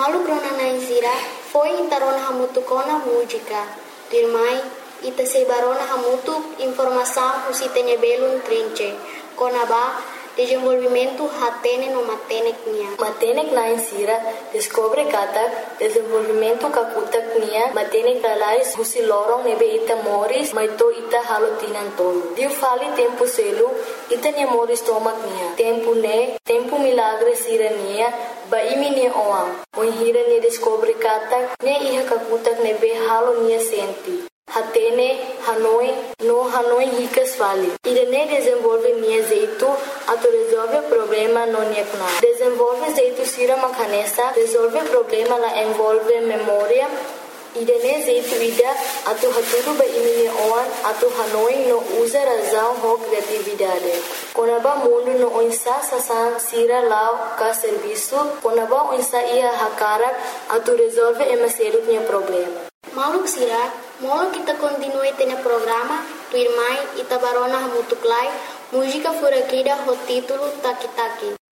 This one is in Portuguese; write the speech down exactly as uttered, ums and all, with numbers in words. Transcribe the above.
Malu krona naisira foi intarona hamutu kona música. Dirmai ita sebarona hamutu informação usitene belun trinche. Kona ba desenvolvimento hatene no matenek nia. Matenek naisira descobre kata desenvolvimento kakutak nia matenek alais husi lorong nebe ita moris maito ita halotinan tolo. Diu fali tempo selu ita nia moris tomak nia. Tempo ne tempo milagre sira nia ba imi nia oam. Oi hira nia descobre kata ne iha kakutak nebe halo nia senti. Hatene, Hanoi, no Hanoi ricas vale. Irene desenvolve nia jeito, ato resolve problema no nia kuna. Desenvolve jeito sira makanesa, resolve problema la envolve memória. Irene jeito ida, ato haturu ba imini oan, ato Hanoi no usa razão ho criatividade. Konaba mundo no onsa sasan sira lao ka serviço, konaba onsa ia hakarak, ato resolve emaseru nia problema. Maluk sira, molo kita continue tene programa, tu irmai ita barona hamutuklai, música furakida ho título Taki Taki.